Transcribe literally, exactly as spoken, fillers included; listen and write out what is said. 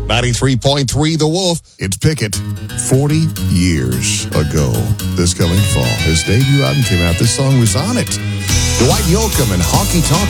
ninety-three point three The Wolf. It's Pickett. forty years ago this coming fall. His debut album came out. This song was on it. Dwight Yoakam and Honky Tonk